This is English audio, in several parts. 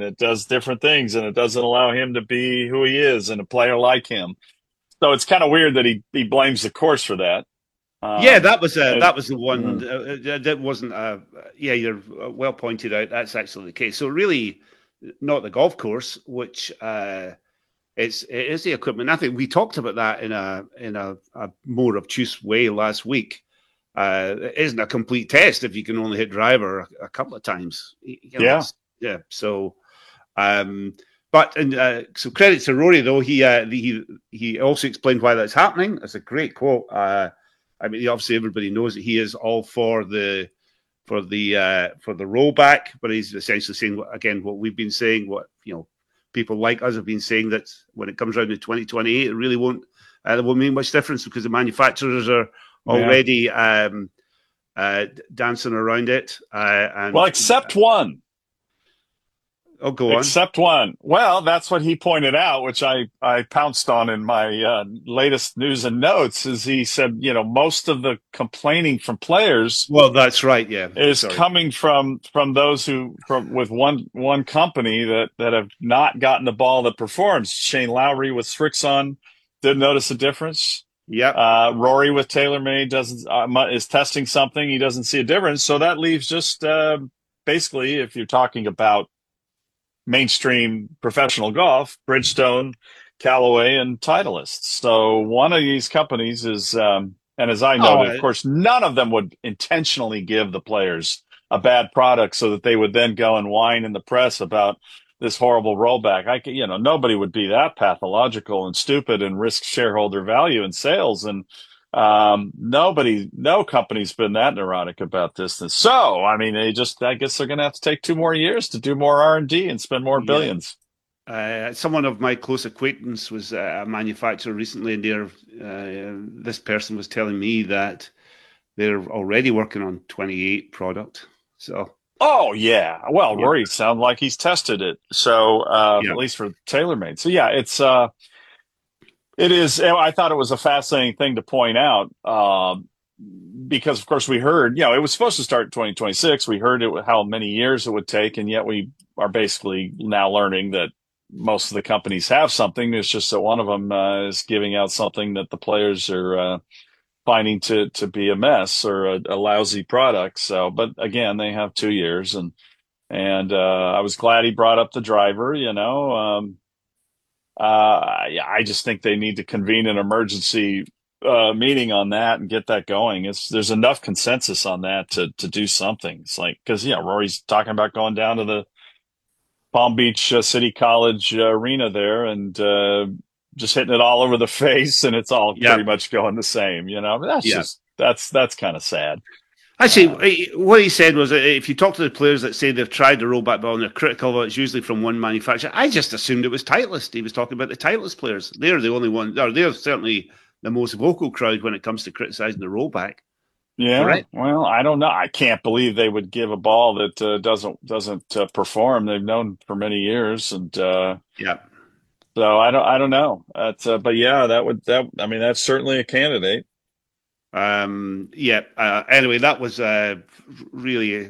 it does different things, and it doesn't allow him to be who he is and a player like him. So it's kind of weird that he blames the course for that. Yeah, Um, and, that was the one that wasn't. Yeah, you're well pointed out. That's actually the case. So really, not the golf course, which it is the equipment. I think we talked about that in a more obtuse way last week. It isn't a complete test if you can only hit driver a couple of times. You know, yeah, it's yeah. So, um, but and so credit to Rory though. He also explained why that's happening. It's a great quote. I mean, obviously everybody knows that he is all for the rollback, but he's essentially saying again what we've been saying, what people like us have been saying, that when it comes around to 2028, it won't make much difference because the manufacturers are yeah. already dancing around it. Well, And except one. oh, go on. Except one. Well, that's what he pointed out, which I pounced on in my latest news and notes. Is he said, most of the complaining from players Well, that's right. Yeah, is sorry. coming from those who from with one company that have not gotten the ball that performs. Shane Lowry with Srixon didn't notice a difference. Yep. Rory with TaylorMade doesn't is testing something. He doesn't see a difference. So that leaves just basically, if you're talking about mainstream professional golf, Bridgestone, Callaway, and Titleist. So one of these companies is, and as I noted, of Oh, course, none of them would intentionally give the players a bad product so that they would then go and whine in the press about this horrible rollback. Nobody would be that pathological and stupid and risk shareholder value and sales. And no company's been that neurotic about this. And so, I mean, I guess they're going to have to take 2 more years to do more R&D and spend more yeah. billions. Someone of my close acquaintance was a manufacturer recently, and this person was telling me that they're already working on 28 product. So Oh yeah. Well, yeah, Rory sounds like he's tested it. So, yeah, at least for TaylorMade. So yeah, it is. I thought it was a fascinating thing to point out. Because of course we heard, it was supposed to start in 2026. We heard how many years it would take, and yet we are basically now learning that most of the companies have something. It's just that one of them is giving out something that the players are finding to be a mess or a lousy product. So, but again, they have 2 years, and I was glad he brought up the driver. Yeah, I just think they need to convene an emergency meeting on that and get that going. There's enough consensus on that to do something. It's like because Rory's talking about going down to the Palm Beach City College arena there and just hitting it all over the face, and it's all yeah, pretty much going the same. That's yeah. just that's kind of sad. Actually, Uh, what he said was that if you talk to the players that say they've tried the rollback ball and they're critical, it's usually from one manufacturer. I just assumed it was Titleist. He was talking about the Titleist players. They're the only one, or they're certainly the most vocal crowd when it comes to criticizing the rollback. yeah, Correct? well, I don't know. I can't believe they would give a ball that doesn't perform. They've known for many years, and Yeah. so I don't know. But yeah, that I mean that's certainly a candidate. Yeah. Anyway, that was really.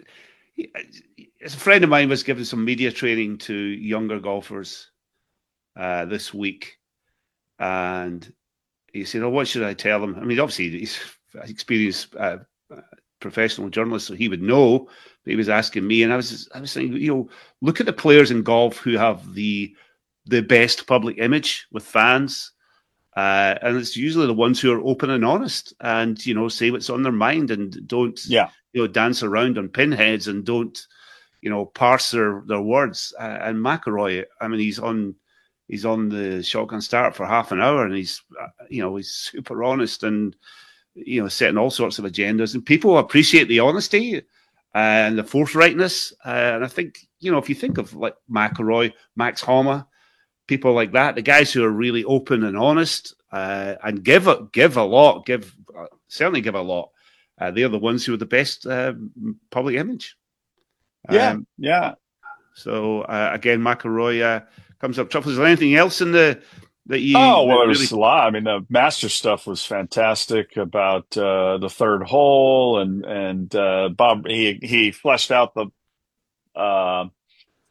A friend of mine was giving some media training to younger golfers this week, and he said, "Oh, what should I tell them?" I mean, obviously he's an experienced professional journalist, so he would know. But he was asking me, and I was saying, look at the players in golf who have the best public image with fans. And it's usually the ones who are open and honest and, say what's on their mind and don't, Yeah, dance around on pinheads and don't, parse their words. And McIlroy, I mean, he's on the shotgun start for half an hour and he's super honest and, setting all sorts of agendas. And people appreciate the honesty and the forthrightness. And I think, if you think of like McIlroy, Max Homa, people like that, the guys who are really open and honest and give a lot, certainly give a lot. They're the ones who are the best public image. yeah, Um, yeah. so again, McIlroy comes up tough. Is there anything else in that Oh, you well, that there really? was a lot. I mean, the master stuff was fantastic about the third hole and Bob he fleshed out the